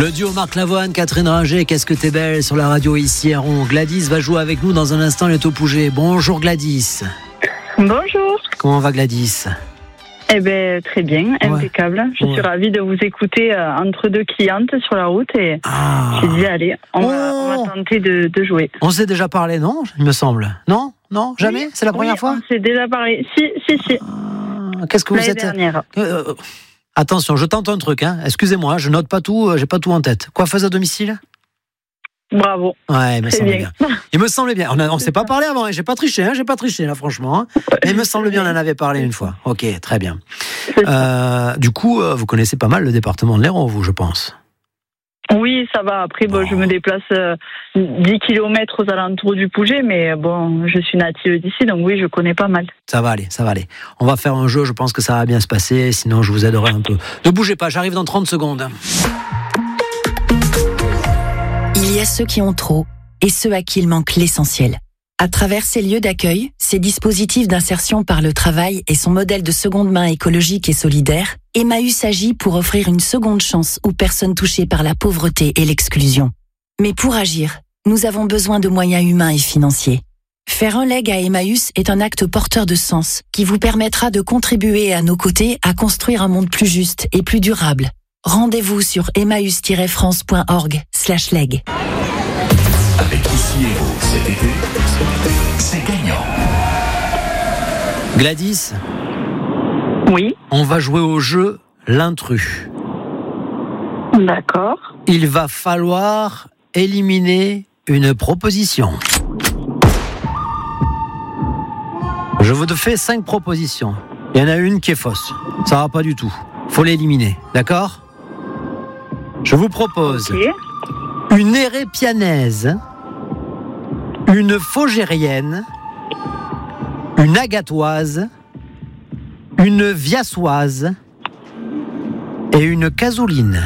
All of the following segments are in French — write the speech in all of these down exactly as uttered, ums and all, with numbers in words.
Le duo Marc Lavoine, Catherine Ringer, qu'est-ce que t'es belle sur la radio ici à Rouen. Gladys va jouer avec nous dans un instant, elle est au Pouget. Bonjour Gladys. Bonjour. Comment va Gladys ? Eh bien, très bien, impeccable. Ouais. Je ouais. suis ravie de vous écouter euh, entre deux clientes sur la route et ah. j'ai dit, allez, on, oh. va, on va tenter de, de jouer. On s'est déjà parlé, non ? Il me semble. Non ? Non ? Jamais ? Oui. C'est la première oui, fois ? On s'est déjà parlé. Si, si, si. Ah. Qu'est-ce que vous L'année êtes dernière. euh, euh, Attention, je tente un truc. Hein. Excusez-moi, je note pas tout, euh, j'ai pas tout en tête. Coiffeuse à domicile ? Bravo. Ouais, il me c'est semble bien. bien. Il me semble bien. On ne s'est pas parlé avant, hein. J'ai pas triché, hein. J'ai pas triché là, franchement. Hein. Mais il me semble bien, on en avait parlé une fois. Ok, très bien. Euh, du coup, euh, vous connaissez pas mal le département de l'Hérault, vous, je pense. Oui, ça va. Après, bon, oh. je me déplace euh, dix kilomètres aux alentours du Pouget, mais bon, je suis native d'ici, donc oui, je connais pas mal. Ça va aller, ça va aller. On va faire un jeu, je pense que ça va bien se passer, sinon je vous aiderai un peu. Ne bougez pas, j'arrive dans trente secondes. Il y a ceux qui ont trop et ceux à qui il manque l'essentiel. À travers ces lieux d'accueil, ces dispositifs d'insertion par le travail et son modèle de seconde main écologique et solidaire, Emmaüs agit pour offrir une seconde chance aux personnes touchées par la pauvreté et l'exclusion. Mais pour agir, nous avons besoin de moyens humains et financiers. Faire un leg à Emmaüs est un acte porteur de sens qui vous permettra de contribuer à nos côtés à construire un monde plus juste et plus durable. Rendez-vous sur emmaüs tiret france point org slash leg. Avec Ici Hérault cet été, c'est gagnant. Gladys ? Oui. On va jouer au jeu l'intrus. D'accord. Il va falloir éliminer une proposition. Je vous fais cinq propositions. Il y en a une qui est fausse. Ça va pas du tout. Faut l'éliminer, d'accord ? Je vous propose okay. une érépianaise, une fougérienne, une agatoise, une viassoise et une casouline.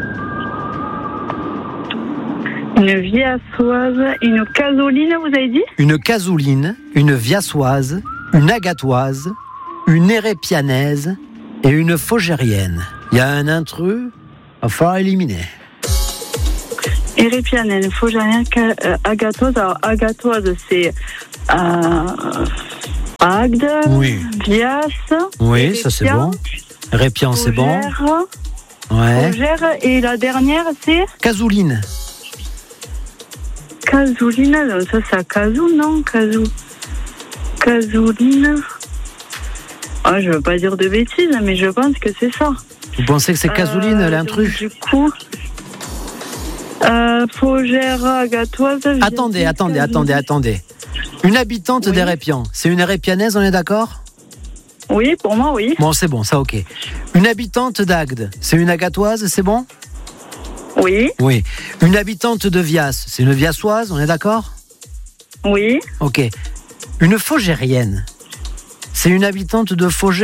Une viassoise, une casouline, vous avez dit ? Une casouline, une viassoise, une agatoise, une érépianaise et une fougérienne. Il y a un intrus, il va falloir éliminer. Érépianaine, fougérienne, euh, agatoise. Alors, agatoise, c'est euh, Agde, oui. Vias. Oui, Répia, ça c'est bon. Répian, c'est bon. Ouais. Fougère, et la dernière, c'est casouline. Casouline, ça c'est Casou, non Casou. Casouline. Ah, je veux pas dire de bêtises, mais je pense que c'est ça. Vous pensez que c'est casouline, euh, l'intrus ? Du coup, euh, fougère, agatoise. Attendez, attendez, attendez, attendez. Une habitante oui. d'Hérépian, c'est une érépianaise, on est d'accord ? Oui, pour moi, oui. Bon, c'est bon, ça ok. Une habitante d'Agde, c'est une agatoise, c'est bon ? Oui. Oui. Une habitante de Vias, c'est une viassoise, on est d'accord ? Oui. Ok. Une fougérienne, c'est une habitante de Fougère ?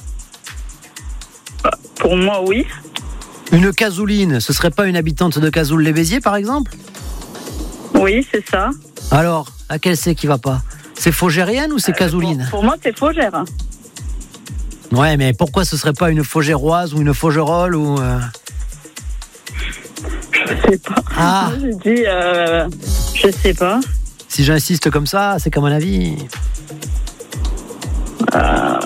Pour moi, oui. Une casouline, ce serait pas une habitante de Cazoul-les-Béziers, par exemple ? Oui, c'est ça. Alors, laquelle c'est qui va pas ? C'est fougérienne ou c'est euh, casouline ? pour, pour moi, c'est fougère. Ouais, mais pourquoi ce serait pas une fougéroise ou une faugerole ou... Euh... Je sais pas. Ah. Je dis, euh, je sais pas. Si j'insiste comme ça, c'est qu'à mon avis... Euh...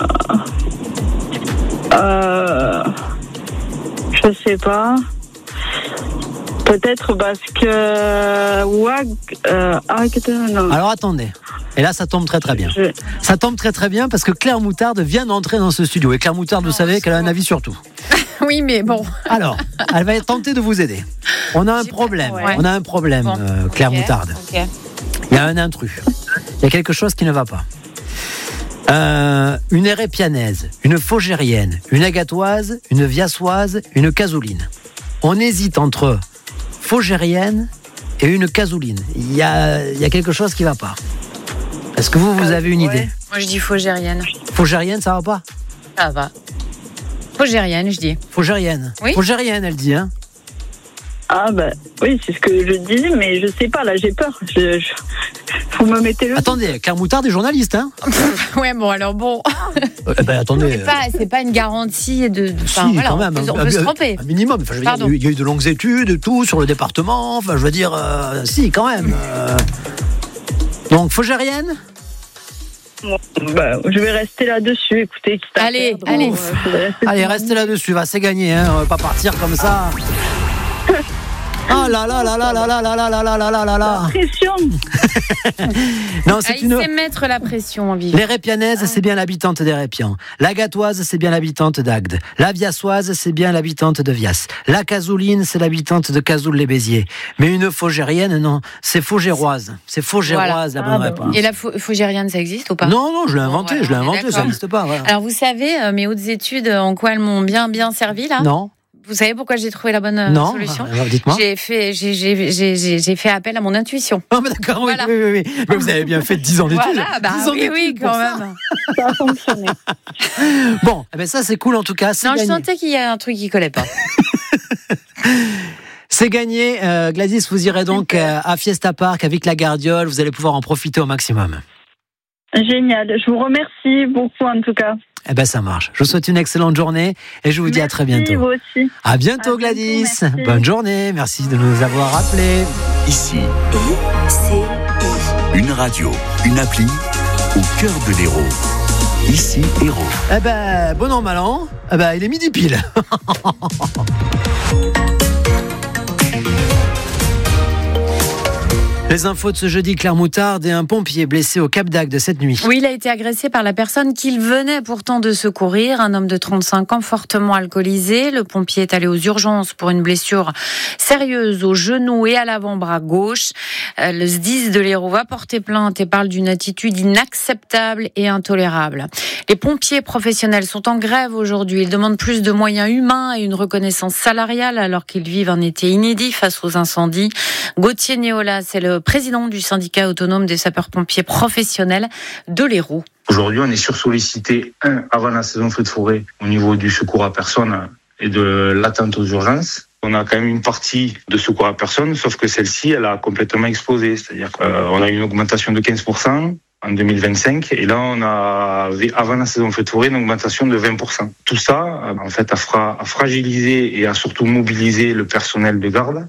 Euh... Je sais pas. Peut-être parce que... Wag... Euh... Non. Alors attendez. Et là, ça tombe très très bien. Je... Ça tombe très très bien parce que Claire Moutarde vient d'entrer dans ce studio. Et Claire Moutarde, vous savez qu'elle a un avis sur tout. Oui, mais bon. Alors, elle va tenter de vous aider. On a un J'ai problème. Ouais. On a un problème, bon. euh, Claire okay. Moutarde. Okay. Il y a un intrus. Il y a quelque chose qui ne va pas. Euh, une érépianaise, une fougérienne, une agatoise, une viassoise, une casouline. On hésite entre fougérienne et une casouline. Il y a, il y a quelque chose qui ne va pas. Est-ce que vous, vous avez une ouais. idée ? Moi, je dis fougérienne. Fougérienne, ça va pas ? Ça va. Fougérienne, je dis. Fougérienne. Oui. Fougérienne, elle dit, hein ? Ah bah oui, c'est ce que je dis, mais je sais pas, là j'ai peur. Je, je... Vous me mettez le... Attendez, Claire Moutarde est journaliste, hein. Ouais, bon alors bon. Euh, ben, attendez. C'est pas, c'est pas une garantie de... de Si, enfin, voilà, quand même. On peut, on un, peut se un, tromper. Un minimum. Enfin, je veux dire, il y a eu de longues études, tout, sur le département. Enfin, je veux dire, euh, si, quand même. Euh... Donc, Fougérienne ? Bah, je vais rester là-dessus, écoutez. Quitte à Allez, perdre, allez. euh, rester Allez, restez là-dessus, va, c'est gagné, hein. On va pas partir comme ça. Ah là là là là là là là là là là là là là là. Pression. Non, Ah, c'est il une... sait mettre la pression en vivant. Les Répianaises, c'est bien l'habitante des Répians. La Gatoise, c'est bien l'habitante d'Agde. La Viassoise, c'est bien l'habitante de Vias. La Casouline, c'est l'habitante de Cazoul-les-Béziers. Mais une Faugérienne, non, c'est Faugéroise. C'est Faugéroise, Voilà. la bonne Ah, réponse. Et la fau- Fougérienne, ça existe ou pas? Non, non, je l'ai inventé, Bon, voilà, je l'ai on est inventé, ça d'accord. n'existe pas. Voilà. Alors vous savez, euh, mes hautes études, en quoi elles m'ont bien bien servi là? Non, Vous savez pourquoi j'ai trouvé la bonne euh, non, solution? alors, dites-moi. J'ai fait, j'ai, j'ai, j'ai, j'ai, j'ai fait appel à mon intuition. Ah, mais d'accord, oui, Voilà. oui, oui, oui. Mais vous avez bien fait dix ans d'études. Voilà, bah dix ans oui, oui, d'études pour quand ça. même. Ça a fonctionné. Bon, eh ben ça c'est cool en tout cas. C'est Non, je gagné. sentais qu'il y a un truc qui collait pas. C'est gagné. Euh, Gladys, vous irez donc euh, à Fiesta Park avec la Gardiole. Vous allez pouvoir en profiter au maximum. Génial. Je vous remercie beaucoup en tout cas. Eh ben ça marche. Je vous souhaite une excellente journée et je vous dis Merci, à très bientôt. vous aussi. À bientôt À bientôt, Gladys. merci. Bonne journée. Merci de nous avoir appelés. Ici, I C I. une radio, une appli au cœur de l'Hérault. Ici, Hérault. Eh ben bon an mal an. Eh ben il est midi pile. Les infos de ce jeudi, Claire Moutarde et un pompier blessé au Cap d'Agde cette nuit. Oui, il a été agressé par la personne qu'il venait pourtant de secourir, un homme de trente-cinq ans fortement alcoolisé. Le pompier est allé aux urgences pour une blessure sérieuse au genou et à l'avant-bras gauche. Le S D I S de l'Hérault va porter plainte et parle d'une attitude inacceptable et intolérable. Les pompiers professionnels sont en grève aujourd'hui. Ils demandent plus de moyens humains et une reconnaissance salariale alors qu'ils vivent un été inédit face aux incendies. Gauthier Néola, c'est le président du syndicat autonome des sapeurs-pompiers professionnels de l'Hérault. Aujourd'hui, on est sursollicité, un, avant la saison feu de forêt, au niveau du secours à personne et de l'attente aux urgences. On a quand même une partie de secours à personne, sauf que celle-ci, elle a complètement explosé. C'est-à-dire qu'on a eu une augmentation de quinze pour cent en deux mille vingt-cinq, et là, on a, avant la saison feu de forêt, une augmentation de vingt pour cent. Tout ça, en fait, a, fra- a fragilisé et a surtout mobilisé le personnel de garde,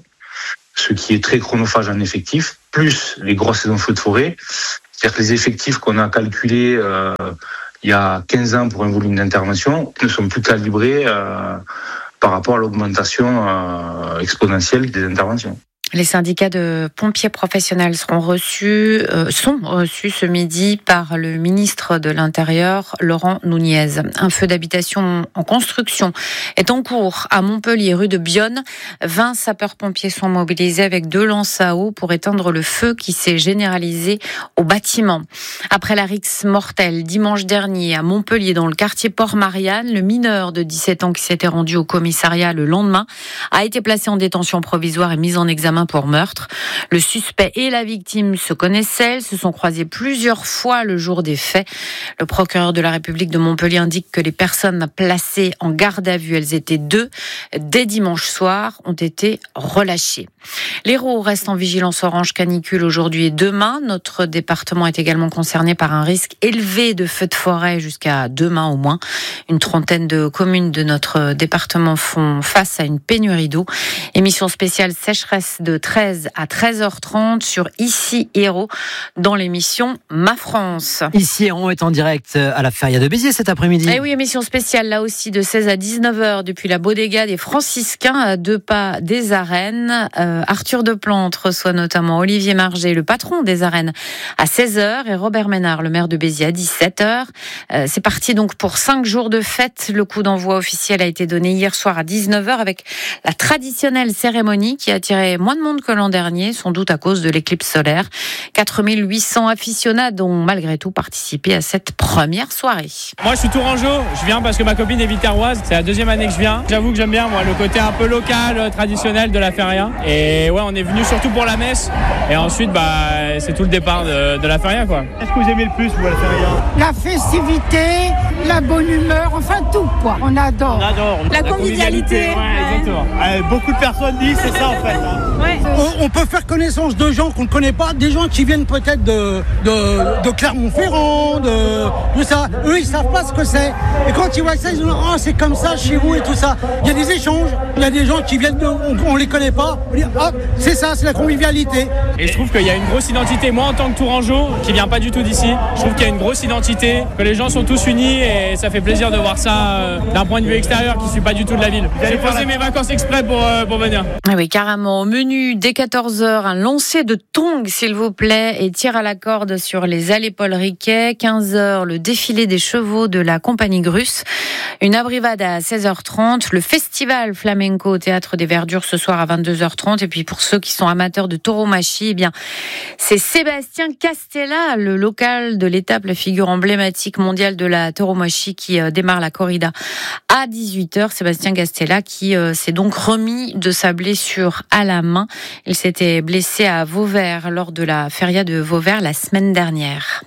ce qui est très chronophage en effectifs, plus les grosses saisons feux de forêt. C'est-à-dire que les effectifs qu'on a calculés euh, il y a quinze ans pour un volume d'intervention ne sont plus calibrés euh, par rapport à l'augmentation euh, exponentielle des interventions. Les syndicats de pompiers professionnels seront reçus, euh, sont reçus ce midi par le ministre de l'Intérieur, Laurent Nunez. Un feu d'habitation en construction est en cours à Montpellier, rue de Bionne. vingt sapeurs-pompiers sont mobilisés avec deux lances à eau pour éteindre le feu qui s'est généralisé au bâtiment. Après la rixe mortelle dimanche dernier à Montpellier, dans le quartier Port-Marianne, le mineur de dix-sept ans qui s'était rendu au commissariat le lendemain a été placé en détention provisoire et mis en examen pour meurtre. Le suspect et la victime se connaissaient, ils se sont croisés plusieurs fois le jour des faits. Le procureur de la République de Montpellier indique que les personnes placées en garde à vue, elles étaient deux, dès dimanche soir, ont été relâchées. L'Hérault reste en vigilance orange canicule aujourd'hui et demain. Notre département est également concerné par un risque élevé de feux de forêt jusqu'à demain au moins. Une trentaine de communes de notre département font face à une pénurie d'eau. Émission spéciale sécheresse de treize à treize heures trente sur Ici Hérault dans l'émission Ma France. Ici, on est en direct à la Feria de Béziers cet après-midi. Et oui, émission spéciale là aussi de seize à dix-neuf heures depuis la Bodega des Franciscains à deux pas des arènes. Euh, Arthur Deplante reçoit notamment Olivier Marget, le patron des arènes, à seize heures et Robert Ménard, le maire de Béziers, à dix-sept heures. Euh, c'est parti donc pour cinq jours de fête. Le coup d'envoi officiel a été donné hier soir à dix-neuf heures avec la traditionnelle cérémonie qui a attiré moins de monde que l'an dernier, sans doute à cause de l'éclipse solaire. quatre mille huit cents aficionados ont malgré tout participé à cette première soirée. Moi je suis tourangeau, je viens parce que ma copine est viterroise, c'est la deuxième année que je viens. J'avoue que j'aime bien moi le côté un peu local, traditionnel de la feria. Et ouais, on est venu surtout pour la messe et ensuite bah c'est tout le départ de, de la feria quoi. Qu'est-ce que vous aimez le plus vous à la feria? La festivité, la bonne humeur, enfin tout quoi. On adore. On adore. La, la convivialité. Ouais, ouais. Exactement. Ouais, beaucoup de personnes disent c'est ça en fait. Hein. Ouais. On, on peut faire connaissance de gens qu'on ne connaît pas, des gens qui viennent peut-être de, de, de Clermont-Ferrand, de, de ça. Eux, ils savent pas ce que c'est. Et quand ils voient ça, ils disent ah, c'est comme ça chez vous et tout ça. Il y a des échanges. Il y a des gens qui viennent de, on, on les connaît pas. On dit ah, c'est ça, c'est la convivialité. Et je trouve qu'il y a une grosse identité. Moi, en tant que Tourangeau, qui vient pas du tout d'ici, je trouve qu'il y a une grosse identité, que les gens sont tous unis et ça fait plaisir de voir ça euh, d'un point de vue extérieur qui ne suis pas du tout de la ville. J'ai posé mes vacances exprès pour, euh, pour venir. Ah oui, carrément. Au menu, dès quatorze heures, un lancer de tongs, s'il vous plaît, et tir à la corde sur les allées Paul Riquet. quinze heures, le défilé des chevaux de la compagnie Grus. Une abrivade à seize heures trente. Le festival flamenco au Théâtre des Verdures ce soir à vingt-deux heures trente. Et puis pour ceux qui sont amateurs de tauromachie, eh bien, c'est Sébastien Castella, le local de l'étape, la figure emblématique mondiale de la tauromachie qui euh, démarre la corrida à dix-huit heures. Sébastien Castella qui euh, s'est donc remis de sa blessure à la main. Il s'était blessé à Vauvert lors de la feria de Vauvert la semaine dernière.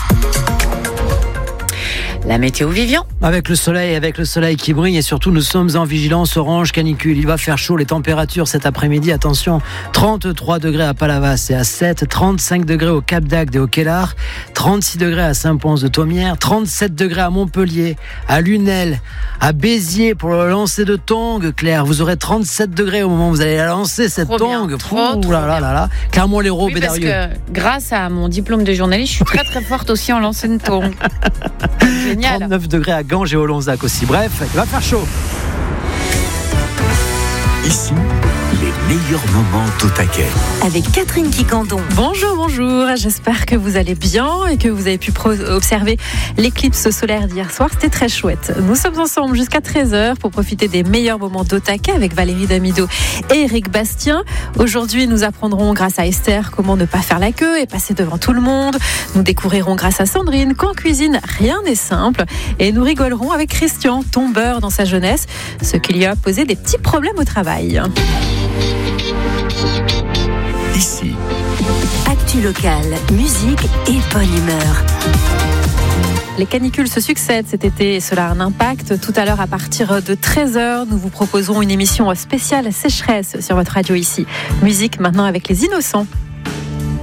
La météo Vivian. Avec le soleil, avec le soleil qui brille et surtout nous sommes en vigilance orange canicule. Il va faire chaud, les températures cet après-midi, attention, trente-trois degrés à Palavas et à Sète, trente-cinq degrés au Cap d'Agde et au Kellar, trente-six degrés à Saint-Pons-de-Thomières, trente-sept degrés à Montpellier, à Lunel, à Béziers pour le lancer de tongue, Claire. Vous aurez trente-sept degrés au moment où vous allez la lancer, cette trop tongue. Bien, trop, Ouh trop là, là, là, là. Clermont-Lérault, oui, parce Bédarieux. Que grâce à mon diplôme de journaliste, je suis très très forte aussi en lancer de tongue. Génial. trente-neuf degrés à Ganges et au Lonzac aussi. Bref, il va faire chaud. Ici, les meilleurs moments d'Au Taquet. Avec Catherine Quicandon. Bonjour, bonjour. J'espère que vous allez bien et que vous avez pu pro- observer l'éclipse solaire d'hier soir. C'était très chouette. Nous sommes ensemble jusqu'à treize heures pour profiter des meilleurs moments d'Au Taquet avec Valérie Damido et Eric Bastien. Aujourd'hui, nous apprendrons grâce à Esther comment ne pas faire la queue et passer devant tout le monde. Nous découvrirons grâce à Sandrine qu'en cuisine, rien n'est simple. Et nous rigolerons avec Christian, tombeur dans sa jeunesse, ce qui lui a posé des petits problèmes au travail. Ici, Actu locale, musique et bonne humeur. Les canicules se succèdent cet été et cela a un impact. Tout à l'heure, à partir de treize heures, nous vous proposerons une émission spéciale sécheresse sur votre radio ici. Musique maintenant avec les Innocents.